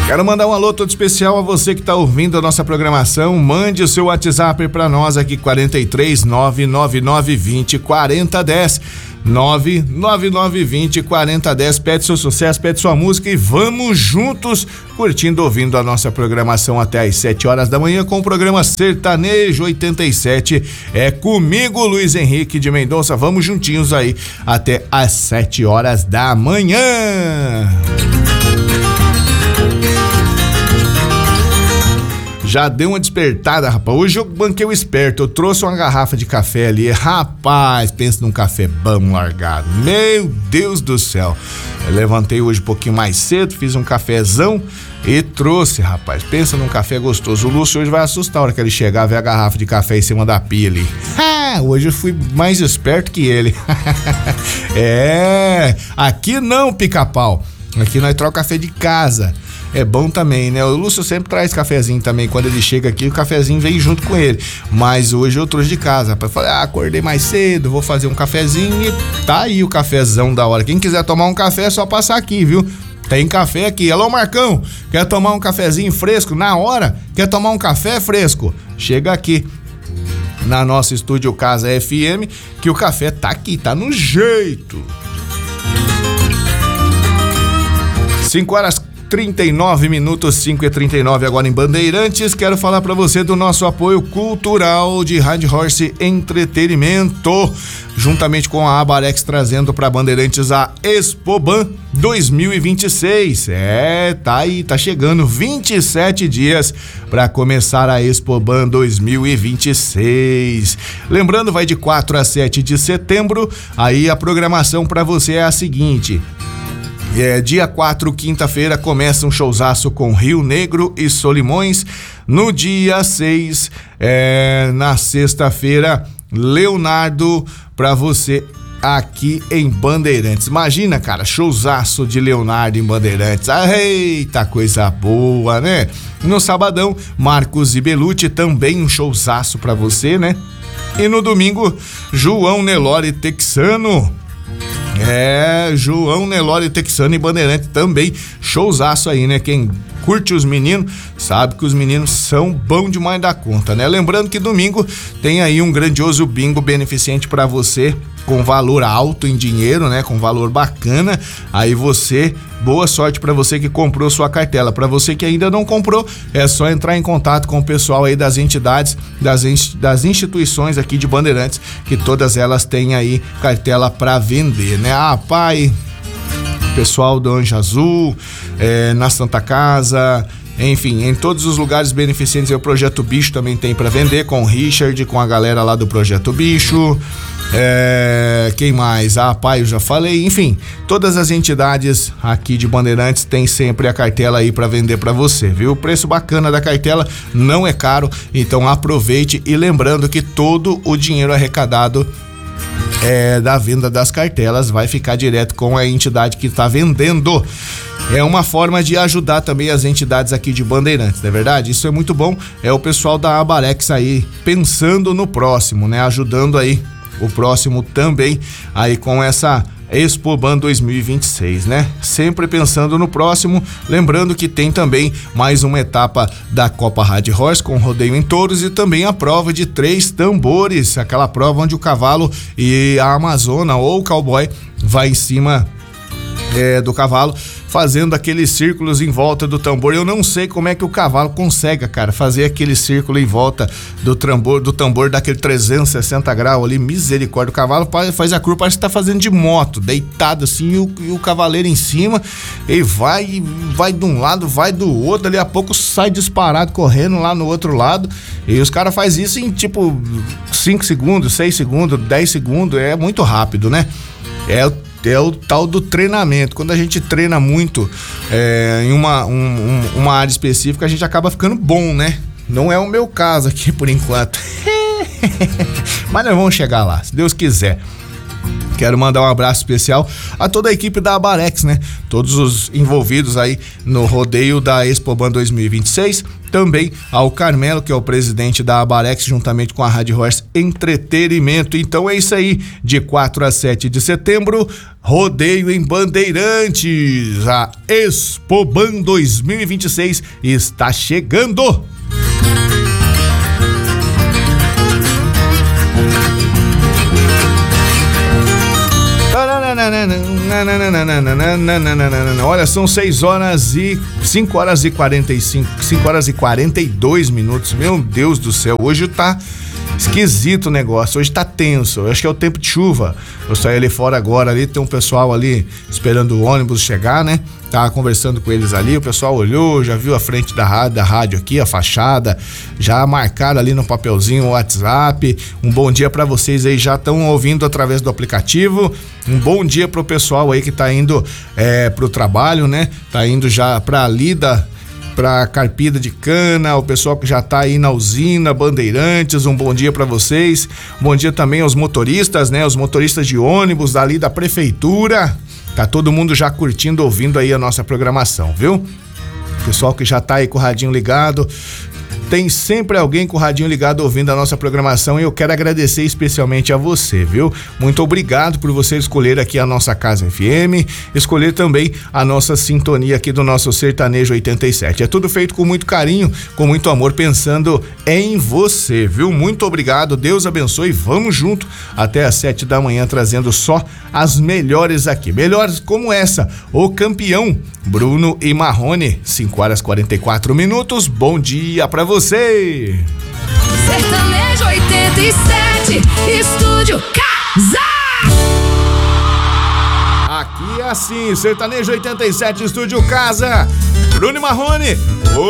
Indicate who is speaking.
Speaker 1: Quero mandar um alô todo especial a você que está ouvindo a nossa programação. Mande o seu WhatsApp para nós aqui, 43 99920 4010. 99920 4010. Pede seu sucesso, pede sua música e vamos juntos curtindo, ouvindo a nossa programação até às 7 horas da manhã com o programa Sertanejo 87. É comigo, Luiz Henrique de Mendonça. Vamos juntinhos aí até às 7 horas da manhã. Já deu uma despertada, rapaz. Hoje eu banquei o esperto. Eu trouxe uma garrafa de café ali. Rapaz, pensa num café bom largado. Meu Deus do céu. Eu levantei hoje um pouquinho mais cedo, fiz um cafezão e trouxe, rapaz. Pensa num café gostoso. O Lúcio hoje vai assustar a hora que ele chegar a ver a garrafa de café em cima da pia ali. Hoje eu fui mais esperto que ele. Aqui não, pica-pau. Aqui nós trocamos café de casa. É bom também, né? O Lúcio sempre traz cafezinho também. Quando ele chega aqui, o cafezinho vem junto com ele. Mas hoje eu trouxe de casa, rapaz. Falei, acordei mais cedo, vou fazer um cafezinho e tá aí o cafezão da hora. Quem quiser tomar um café é só passar aqui, viu? Tem café aqui. Alô, Marcão, quer tomar um cafezinho fresco na hora? Quer tomar um café fresco? Chega aqui na nossa Estúdio Casa FM, que o café tá aqui, tá no jeito. 5h39, 5h39 agora em Bandeirantes. Quero falar para você do nosso apoio cultural de Rádio Horse Entretenimento, juntamente com a Abarex, trazendo para Bandeirantes a Expoban 2026. Tá aí, tá chegando 27 dias para começar a Expoban 2026. Lembrando, vai de 4 a 7 de setembro. Aí a programação para você é a seguinte: dia 4, quinta-feira, começa um showzaço com Rio Negro e Solimões. No dia 6, na sexta-feira, Leonardo pra você aqui em Bandeirantes. Imagina, cara, showzaço de Leonardo em Bandeirantes. Eita, coisa boa, né? No sabadão, Marcos e Belucci, também um showzaço pra você, né? E no domingo, João Nelore Texano. João Nelore Texano e Bandeirante também, showzaço aí, né? Quem curte os meninos sabe que os meninos são bom demais da conta, né? Lembrando que domingo tem aí um grandioso bingo beneficente para você, com valor alto em dinheiro, né? Com valor bacana. Aí você, boa sorte para você que comprou sua cartela. Para você que ainda não comprou, é só entrar em contato com o pessoal aí das entidades, das instituições aqui de Bandeirantes, que todas elas têm aí cartela para vender, né? Pai, pessoal do Anjo Azul, na Santa Casa, enfim, em todos os lugares beneficentes. O Projeto Bicho também tem para vender, com o Richard, com a galera lá do Projeto Bicho. Quem mais? Pai, eu já falei. Enfim, todas as entidades aqui de Bandeirantes tem sempre a cartela aí para vender para você, viu? O preço bacana da cartela, não é caro, então aproveite. E lembrando que todo o dinheiro arrecadado da venda das cartelas vai ficar direto com a entidade que está vendendo. É uma forma de ajudar também as entidades aqui de Bandeirantes, não é verdade? Isso é muito bom. É o pessoal da Abarex aí pensando no próximo, né? Ajudando aí o próximo também aí com essa Expoban 2026, né? Sempre pensando no próximo. Lembrando que tem também mais uma etapa da Copa Rádio Horse com rodeio em touros e também a prova de 3 tambores, aquela prova onde o cavalo e a amazona ou o cowboy vai em cima do cavalo, fazendo aqueles círculos em volta do tambor. Eu não sei como é que o cavalo consegue, cara, fazer aquele círculo em volta do tambor daquele 360 graus ali, misericórdia. O cavalo faz a curva, parece que tá fazendo de moto, deitado assim, e o cavaleiro em cima, e vai de um lado, vai do outro, dali a pouco sai disparado, correndo lá no outro lado, e os caras fazem isso em tipo 5 segundos, 6 segundos, 10 segundos, é muito rápido, né? É o tal do treinamento. Quando a gente treina muito em uma área específica, a gente acaba ficando bom, né? Não é o meu caso aqui por enquanto. Mas nós vamos chegar lá, se Deus quiser. Quero mandar um abraço especial a toda a equipe da Abarex, né? Todos os envolvidos aí no rodeio da Expoban 2026. Também ao Carmelo, que é o presidente da Abarex, juntamente com a Rádio Horse Entretenimento. Então é isso aí, de 4 a 7 de setembro, rodeio em Bandeirantes. A Expoban 2026 está chegando. Olha, são 5 horas e 42 minutos. Meu Deus do céu, hoje tá esquisito o negócio, hoje tá tenso. Eu acho que é o tempo de chuva. Eu saí ali fora agora, ali tem um pessoal ali esperando o ônibus chegar, né? Tava conversando com eles ali, o pessoal olhou, já viu a frente da rádio aqui, a fachada, já marcaram ali no papelzinho o WhatsApp. Um bom dia pra vocês aí, já estão ouvindo através do aplicativo. Um bom dia pro pessoal aí que tá indo pro trabalho, né? Tá indo já pra lida, pra carpida de cana, o pessoal que já tá aí na usina, Bandeirantes, um bom dia pra vocês. Bom dia também aos motoristas, né? Os motoristas de ônibus ali da prefeitura. Tá todo mundo já curtindo, ouvindo aí a nossa programação, viu? Pessoal que já tá aí com o radinho ligado. Tem sempre alguém com o radinho ligado ouvindo a nossa programação e eu quero agradecer especialmente a você, viu? Muito obrigado por você escolher aqui a nossa Casa FM, escolher também a nossa sintonia aqui do nosso Sertanejo 87. É tudo feito com muito carinho, com muito amor, pensando em você, viu? Muito obrigado, Deus abençoe, vamos junto até às 7 da manhã trazendo só as melhores aqui, melhores como essa, o campeão Bruno e Marrone, 5 horas 44 minutos, bom dia pra você.
Speaker 2: Sertanejo 87, Estúdio Casa.
Speaker 1: Aqui é assim, Sertanejo 87, Estúdio Casa, Bruno e Marrone.